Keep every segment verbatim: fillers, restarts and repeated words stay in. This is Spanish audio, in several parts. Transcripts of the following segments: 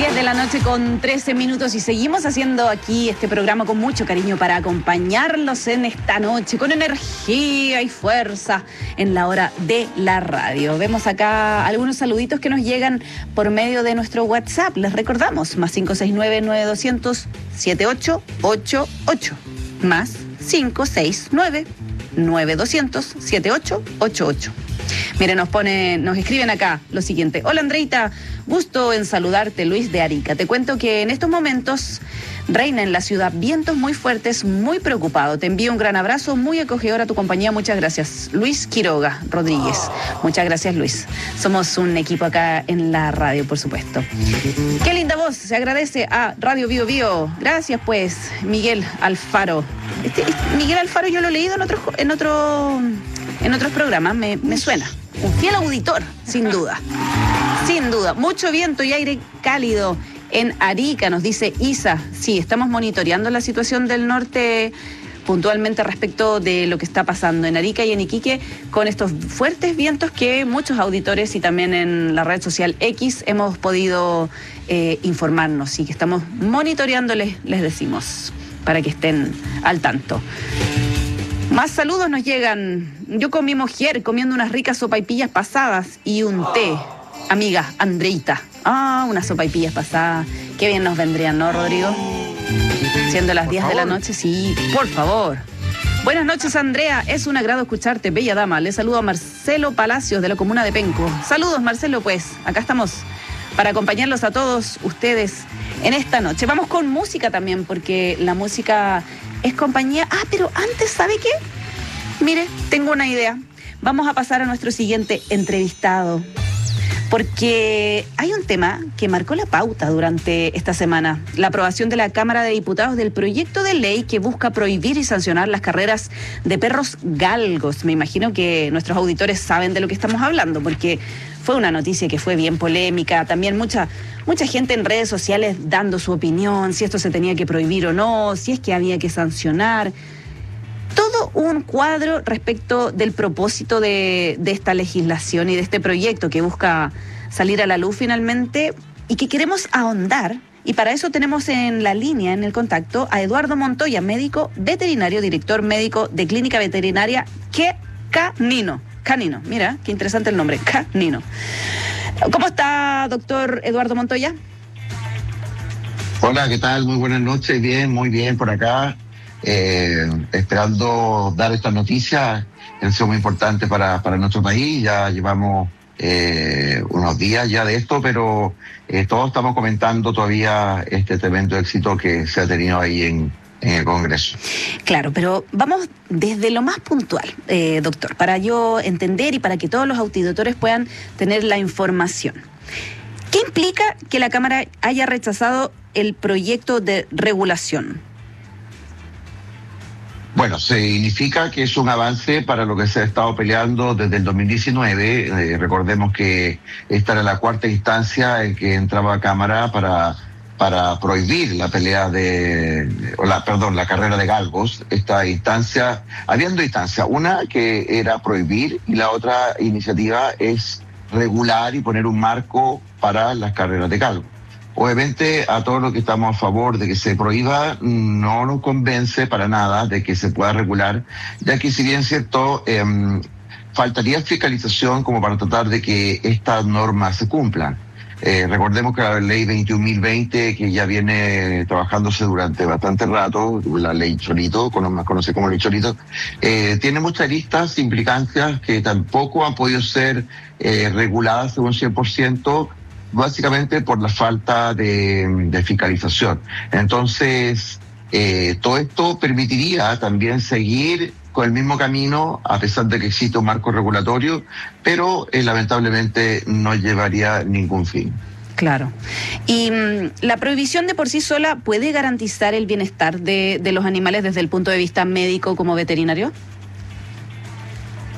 diez de la noche con trece minutos y seguimos haciendo aquí este programa con mucho cariño para acompañarlos en esta noche con energía y fuerza en la hora de la radio. Vemos acá algunos saluditos que nos llegan por medio de nuestro WhatsApp. Les recordamos, más cinco seis nueve, nueve dos cero cero, siete ocho ocho ocho. Más cinco seis nueve, nueve dos cero cero, siete ocho ocho ocho. Miren, nos pone, nos escriben acá lo siguiente. Hola Andreita, gusto en saludarte, Luis de Arica. Te cuento que en estos momentos reina en la ciudad vientos muy fuertes, muy preocupado. Te envío un gran abrazo, muy acogedor a tu compañía. Muchas gracias. Luis Quiroga Rodríguez. Muchas gracias, Luis. Somos un equipo acá en la radio, por supuesto. Qué linda voz, se agradece a Radio Bio Bio. Gracias, pues, Miguel Alfaro. Este, este, Miguel Alfaro yo lo he leído en otro, en otro, en otros programas, me, me suena. Un fiel auditor, sin duda. Sin duda. Mucho viento y aire cálido en Arica, nos dice Isa. Sí, estamos monitoreando la situación del norte puntualmente respecto de lo que está pasando en Arica y en Iquique con estos fuertes vientos que muchos auditores y también en la red social X hemos podido eh, informarnos y que estamos monitoreándoles, les decimos, para que estén al tanto. Más saludos nos llegan. Yo con mi mujer comiendo unas ricas sopaipillas pasadas y un té. Amiga Andreita. Ah, unas sopaipillas pasadas. Qué bien nos vendrían, ¿no, Rodrigo? Siendo las diez de la noche, sí, por favor. Buenas noches, Andrea. Es un agrado escucharte, bella dama. Le saludo a Marcelo Palacios de la comuna de Penco. Saludos, Marcelo, pues. Acá estamos para acompañarlos a todos ustedes en esta noche. Vamos con música también, porque la música es compañía. Ah, pero antes, ¿sabe qué? Mire, tengo una idea. Vamos a pasar a nuestro siguiente entrevistado, porque hay un tema que marcó la pauta durante esta semana, la aprobación de la Cámara de Diputados del proyecto de ley que busca prohibir y sancionar las carreras de perros galgos. Me imagino que nuestros auditores saben de lo que estamos hablando, porque fue una noticia que fue bien polémica, también mucha, mucha gente en redes sociales dando su opinión, si esto se tenía que prohibir o no, si es que había que sancionar. Todo un cuadro respecto del propósito de, de esta legislación y de este proyecto que busca salir a la luz finalmente y que queremos ahondar. Y para eso tenemos en la línea, en el contacto, a Eduardo Montoya, médico veterinario, director médico de Clínica Veterinaria que Canino. Canino, mira, qué interesante el nombre, Canino. ¿Cómo está, doctor Eduardo Montoya? Hola, ¿qué tal? Muy buenas noches, bien, muy bien por acá. Eh, esperando dar esta noticia, que ha sido muy importante para, para nuestro país. Ya llevamos eh, unos días ya de esto, pero eh, todos estamos comentando todavía este tremendo éxito que se ha tenido ahí en, en el Congreso. Claro, pero vamos desde lo más puntual, eh, doctor, para yo entender y para que todos los auditores puedan tener la información. ¿Qué implica que la Cámara haya rechazado el proyecto de regulación? Bueno, significa que es un avance para lo que se ha estado peleando desde el dos mil diecinueve. Eh, recordemos que esta era la cuarta instancia en que entraba a Cámara para, para prohibir la pelea de, o la, perdón, la carrera de galgos. Esta instancia, habiendo instancias, una que era prohibir y la otra iniciativa es regular y poner un marco para las carreras de galgos. Obviamente a todos los que estamos a favor de que se prohíba no nos convence para nada de que se pueda regular, ya que si bien es cierto, eh, faltaría fiscalización como para tratar de que estas normas se cumplan. Eh, recordemos que la ley veintiún mil veinte, que ya viene trabajándose durante bastante rato, la ley Cholito, más conocida como ley Cholito, eh, tiene muchas aristas, implicancias que tampoco han podido ser eh, reguladas en un cien por ciento, básicamente por la falta de, de fiscalización. Entonces, eh, todo esto permitiría también seguir con el mismo camino, a pesar de que existe un marco regulatorio, pero eh, lamentablemente no llevaría ningún fin. Claro. ¿Y mmm, la prohibición de por sí sola puede garantizar el bienestar de, de los animales desde el punto de vista médico como veterinario? Eh,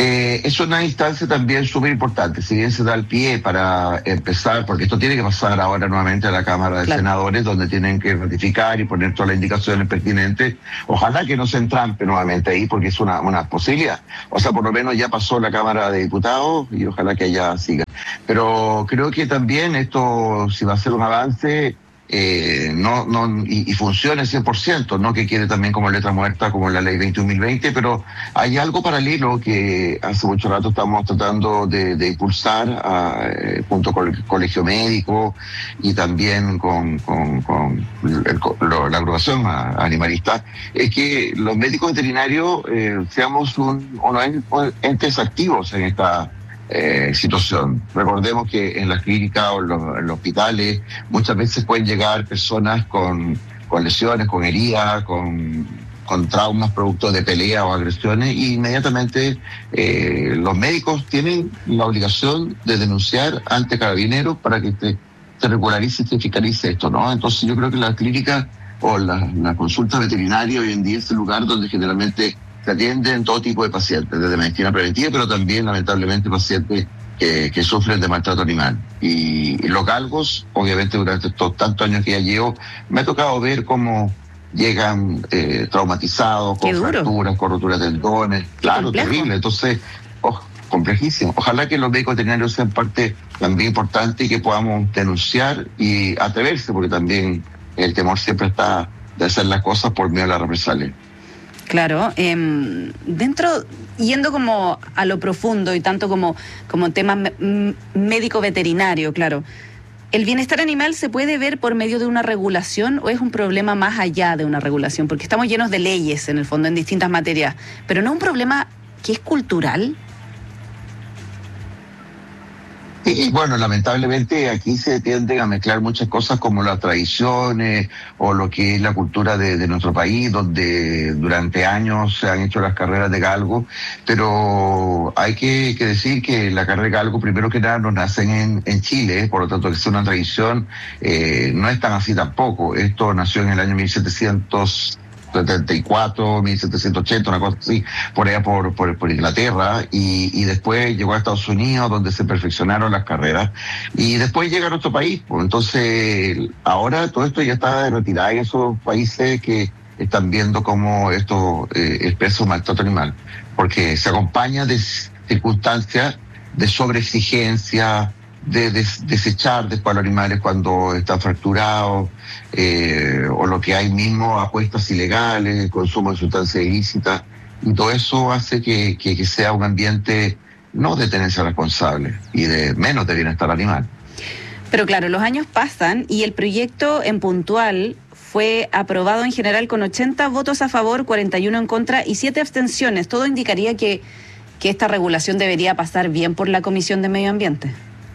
Eh, es una instancia también súper importante, si bien se da el pie para empezar, porque esto tiene que pasar ahora nuevamente a la Cámara de claro. Senadores, donde tienen que ratificar y poner todas las indicaciones pertinentes. Ojalá que no se entrampe nuevamente ahí, porque es una, una posibilidad. O sea, por lo menos ya pasó la Cámara de Diputados y ojalá que allá siga. Pero creo que también esto, si va a ser un avance, Eh, no, no, y, y funcione cien por ciento, no que quede también como letra muerta como la ley veintiún mil veinte, pero hay algo paralelo que hace mucho rato estamos tratando de, de impulsar a, eh, junto con el Colegio Médico y también con, con, con el, lo, la agrupación animalista, es que los médicos veterinarios eh, seamos un, unos entes activos en esta Eh, situación. Recordemos que en las clínicas o en los, en los hospitales muchas veces pueden llegar personas con, con lesiones, con heridas, con, con traumas producto de peleas o agresiones, y inmediatamente eh, los médicos tienen la obligación de denunciar ante Carabineros para que te, te regularice y te fiscalice esto, ¿no? Entonces yo creo que la clínica o la, la consulta veterinaria hoy en día es el lugar donde generalmente se atienden todo tipo de pacientes, desde medicina preventiva, pero también, lamentablemente, pacientes que, que sufren de maltrato animal. Y, y los galgos, obviamente, durante estos tantos años que ya llevo, me ha tocado ver cómo llegan eh, traumatizados, con fracturas, con roturas de tendones. Claro, terrible. Entonces, oh, complejísimo. Ojalá que los médicos veterinarios sean parte también importante y que podamos denunciar y atreverse, porque también el temor siempre está de hacer las cosas por miedo a la represalia. Claro, eh, dentro, yendo como a lo profundo y tanto como, como tema médico-veterinario, claro, ¿el bienestar animal se puede ver por medio de una regulación o es un problema más allá de una regulación? Porque estamos llenos de leyes, en el fondo, en distintas materias, pero ¿no es un problema que es cultural? Y bueno, lamentablemente aquí se tienden a mezclar muchas cosas como las tradiciones o lo que es la cultura de, de nuestro país, donde durante años se han hecho las carreras de galgo, pero hay que, que decir que la carrera de galgo, primero que nada, no nacen en, en Chile, por lo tanto que es una tradición, eh, no es tan así tampoco. Esto nació en el año mil setecientos setenta y cuatro, mil setecientos ochenta, una cosa así, por allá por, por, por Inglaterra, y, y después llegó a Estados Unidos, donde se perfeccionaron las carreras, y después llega a nuestro país. Pues entonces, ahora todo esto ya está retirado en esos países que están viendo cómo esto eh, expresa un maltrato animal, porque se acompaña de circunstancias de sobreexigencia, de des, desechar después a los animales cuando están fracturados, eh, o lo que hay mismo, apuestas ilegales, consumo de sustancias ilícitas, y todo eso hace que, que, que sea un ambiente no de tenencia responsable y de menos de bienestar animal. Pero claro, los años pasan y el proyecto en puntual fue aprobado en general con ochenta votos a favor, cuarenta y uno en contra y siete abstenciones. Todo indicaría que, que esta regulación debería pasar bien por la Comisión de Medio Ambiente.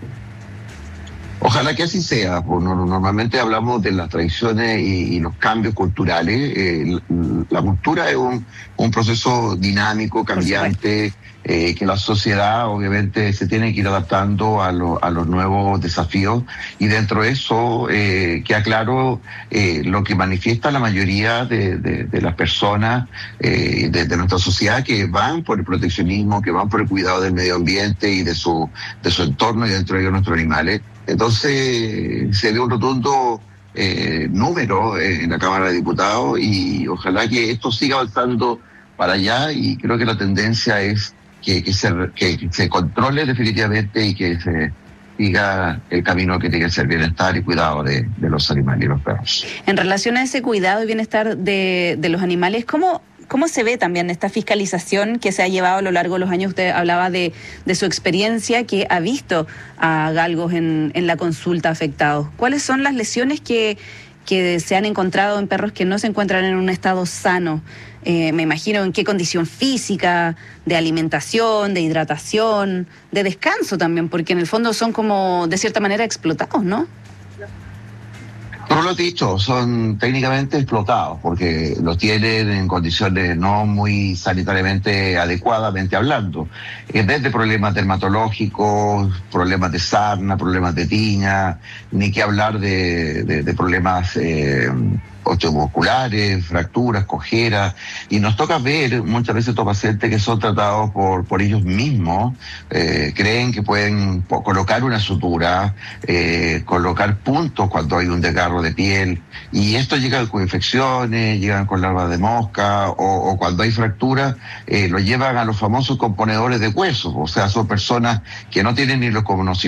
Ojalá que así sea. Normalmente hablamos de las tradiciones y, y los cambios culturales. Eh, la cultura es un, un proceso dinámico, cambiante, eh, que la sociedad obviamente se tiene que ir adaptando a, lo, a los nuevos desafíos, y dentro de eso eh, queda claro eh, lo que manifiesta la mayoría de, de, de las personas eh, de, de nuestra sociedad, que van por el proteccionismo, que van por el cuidado del medio ambiente y de su, de su entorno, y dentro de ellos nuestros animales. Entonces se ve un rotundo eh, número en la Cámara de Diputados, y ojalá que esto siga avanzando para allá, y creo que la tendencia es que, que, se, que se controle definitivamente y que se siga el camino que tiene que ser bienestar y cuidado de, de los animales y los perros. En relación a ese cuidado y bienestar de, de los animales, ¿cómo, ¿cómo se ve también esta fiscalización que se ha llevado a lo largo de los años? Usted hablaba de, de su experiencia, que ha visto a galgos en, en la consulta afectados. ¿Cuáles son las lesiones que, que se han encontrado en perros que no se encuentran en un estado sano? Eh, me imagino en qué condición física, de alimentación, de hidratación, de descanso también, porque en el fondo son como de cierta manera explotados, ¿no? No lo he dicho, son técnicamente explotados porque los tienen en condiciones no muy sanitariamente adecuadamente hablando. Desde problemas dermatológicos, problemas de sarna, problemas de tiña, ni que hablar de, de, de problemas eh, osteomusculares, fracturas, cojeras, y nos toca ver muchas veces estos pacientes que son tratados por, por ellos mismos, eh, creen que pueden po- colocar una sutura, eh, colocar puntos cuando hay un desgarro de piel, y esto llega con infecciones, llegan con larvas de mosca, o, o cuando hay fractura, eh, lo llevan a los famosos componedores de huesos, o sea, son personas que no tienen ni los conocimientos